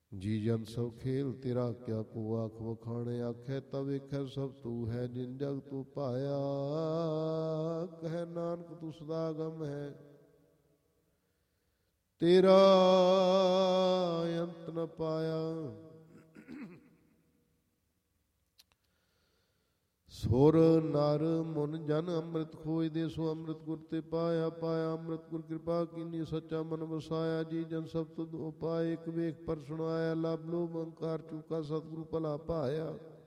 ਜੀ ਜਨ ਸਭ ਖੇਲ ਤੇਰਾ ਕਿਆ ਕੋ ਆਖ ਵਖਾਣੇ, ਆਖੇ ਤਬ ਵੇਖੈ ਸਭ ਤੂੰ ਹੈ ਜਿਨ ਜਗ ਤੂੰ ਪਾਇਆ। ਕਹਿ ਨਾਨਕ ਤੂੰ ਸਦਾ ਗਮ ਹੈ, ਤੇਰਾ ਅੰਤ ਨ ਪਾਇਆ। ਸੁਰ ਨਰ ਮੁਨ ਜਨ ਅੰਮ੍ਰਿਤ ਖੋਜ ਦੇ, ਸੋ ਅੰਮ੍ਰਿਤ ਗੁਰ ਤੇ ਪਾਇਆ। ਪਾਇਆ ਅੰਮ੍ਰਿਤ ਗੁਰ ਕਿਰਪਾ ਕੀਨੀ, ਸੱਚਾ ਮਨ ਵਸਾਇਆ। ਜੀ ਜਨ ਸਭ ਤੁਧ ਉਪਾਏ, ਇੱਕ ਵੇਖ ਪਰ ਸੁਣਾਇਆ। ਲਬ ਲੋਭ ਅਹੰਕਾਰ ਚੂਕਾ ਸਤਿਗੁਰੂ ਭਲਾ ਪਾਇਆ।